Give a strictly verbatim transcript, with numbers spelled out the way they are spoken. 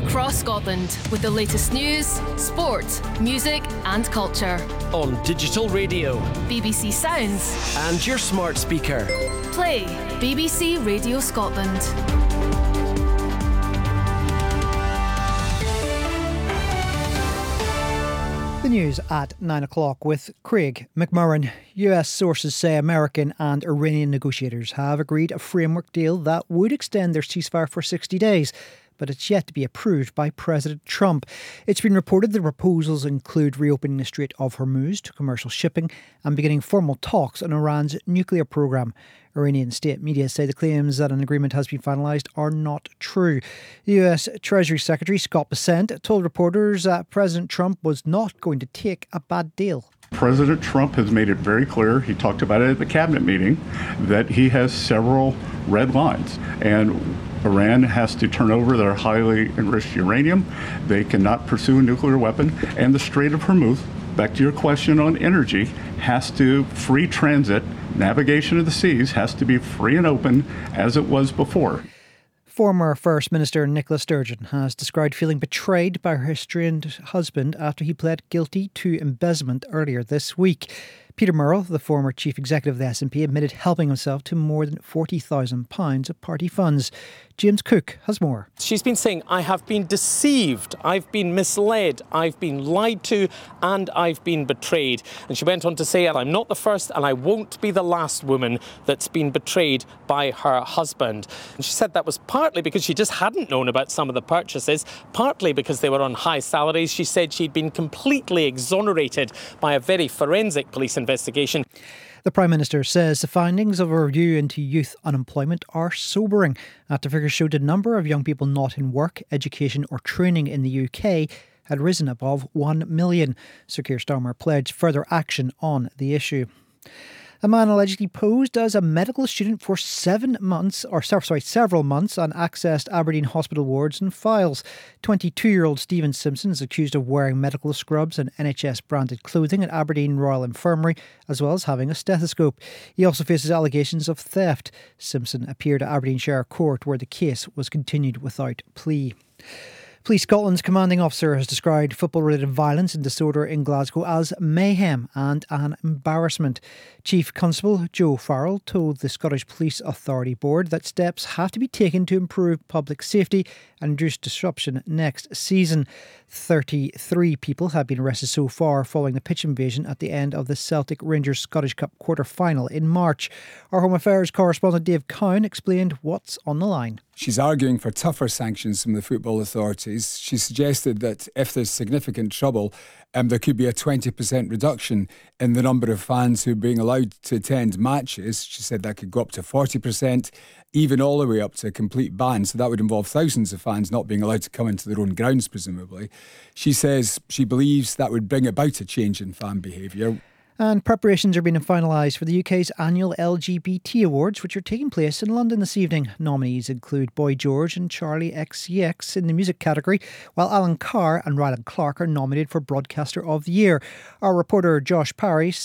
across Scotland with the latest news, sport, music and culture. On digital radio, B B C Sounds and your smart speaker. Play B B C Radio Scotland. The news at nine o'clock with Craig McMurran. U S sources say American and Iranian negotiators have agreed a framework deal that would extend their ceasefire for sixty days, but it's yet to be approved by President Trump. It's been reported the proposals include reopening the Strait of Hormuz to commercial shipping and beginning formal talks on Iran's nuclear program. Iranian state media say the claims that an agreement has been finalised are not true. The U S Treasury Secretary Scott Bessent told reporters that President Trump was not going to take a bad deal. President Trump has made it very clear, he talked about it at the cabinet meeting, that he has several red lines. And Iran has to turn over their highly enriched uranium. They cannot pursue a nuclear weapon. And the Strait of Hormuz, back to your question on energy, has to free transit. Navigation of the seas has to be free and open as it was before. Former First Minister Nicola Sturgeon has described feeling betrayed by her estranged husband after he pled guilty to embezzlement earlier this week. Peter Murrell, the former chief executive of the S N P, admitted helping himself to more than forty thousand pounds of party funds. James Cook has more. She's been saying, I have been deceived, I've been misled, I've been lied to, and I've been betrayed. And she went on to say, I'm not the first and I won't be the last woman that's been betrayed by her husband. And she said that was partly because she just hadn't known about some of the purchases, partly because they were on high salaries. She said she'd been completely exonerated by a very forensic police investigation. The Prime Minister says the findings of a review into youth unemployment are sobering. After figures showed the number of young people not in work, education or training in the U K had risen above one million. Sir Keir Starmer pledged further action on the issue. A man allegedly posed as a medical student for seven months, or sorry, several months, and accessed Aberdeen hospital wards and files. twenty-two-year-old Stephen Simpson is accused of wearing medical scrubs and N H S-branded clothing at Aberdeen Royal Infirmary, as well as having a stethoscope. He also faces allegations of theft. Simpson appeared at Aberdeenshire Court, where the case was continued without plea. Police Scotland's commanding officer has described football-related violence and disorder in Glasgow as mayhem and an embarrassment. Chief Constable Joe Farrell told the Scottish Police Authority Board that steps have to be taken to improve public safety and reduce disruption next season. thirty-three people have been arrested so far following the pitch invasion at the end of the Celtic Rangers Scottish Cup quarter-final in March. Our Home Affairs correspondent Dave Cowan explained what's on the line. She's arguing for tougher sanctions from the football authorities. She suggested that if there's significant trouble, um, there could be a twenty percent reduction in the number of fans who are being allowed to attend matches. She said that could go up to forty percent, even all the way up to a complete ban. So that would involve thousands of fans not being allowed to come into their own grounds, presumably. She says she believes that would bring about a change in fan behaviour. And preparations are being finalised for the U K's annual L G B T Awards, which are taking place in London this evening. Nominees include Boy George and Charlie X C X in the music category, while Alan Carr and Rylan Clark are nominated for Broadcaster of the Year. Our reporter Josh Parry